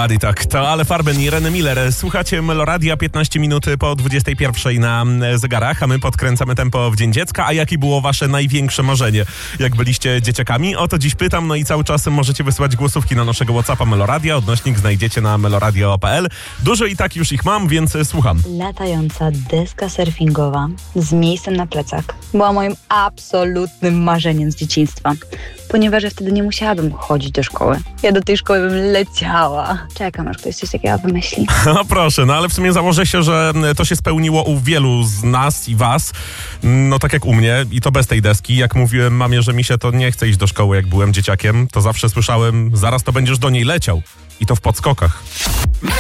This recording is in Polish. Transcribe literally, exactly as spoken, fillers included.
Everybody, tak. To Ale Farben i Ireny Miller. Słuchacie Meloradia, piętnaście minut po dwudziestej pierwszej na zegarach, a my podkręcamy tempo w Dzień Dziecka. A jakie było wasze największe marzenie, jak byliście dzieciakami? O to dziś pytam, no i cały czas możecie wysyłać głosówki na naszego WhatsAppa Meloradia. Odnośnik znajdziecie na meloradio kropka p l. Dużo i tak już ich mam, więc słucham. Latająca deska surfingowa z miejscem na plecach była moim absolutnym marzeniem z dzieciństwa, ponieważ ja wtedy nie musiałabym chodzić do szkoły. Ja do tej szkoły bym leciała. Czekam, aż ktoś coś takiego wymyśli. No proszę, no ale w sumie założę się, że to się spełniło u wielu z nas i was. No tak jak u mnie i to bez tej deski. Jak mówiłem mamie, że mi się to nie chce iść do szkoły, jak byłem dzieciakiem, to zawsze słyszałem, zaraz to będziesz do niej leciał. I to w podskokach.